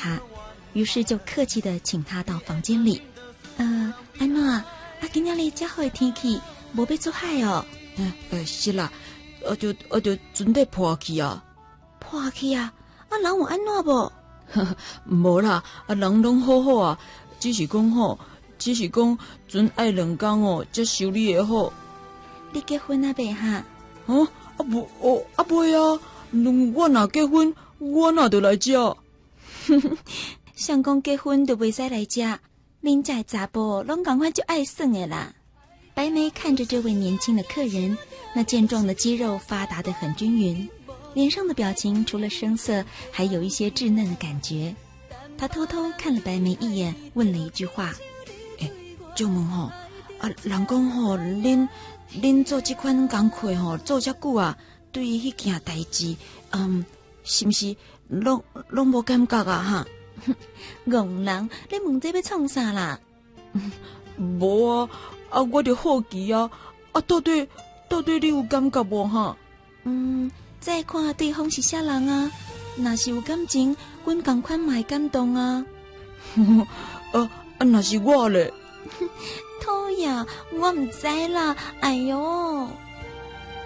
他，于是就客气地请他到房间里。安怎啊？今仔日这好的天气，无要出海哦？ 是啦，就准备破去啊。 破去啊？人有安怎无？ 无啦，人拢好好啊，只是讲准爱2天哦，才修理会好。 你结婚啊未哈？ 袂啊！我若结婚，我哪就来这？ 想讲结婚就袂使来这，恁这查甫拢赶快就爱算的啦。白梅看着这位年轻的客人，那健壮的肌肉发达得很均匀，脸上的表情除了生涩，还有一些稚嫩的感觉。他偷偷看了白梅一眼，问了一句话： 就问吼，人讲吼，恁做这款工课吼，做遮久啊，对于迄件代志，是不是拢无感觉啊？哈， 戆人，你问这要创啥啦？ 无啊，我就好奇啊，到底你有感觉无哈？ 再看对方是啥人啊？若是有感情，阮同款嘛会感动啊。 若是我咧。 讨厌，我唔知啦。哎哟。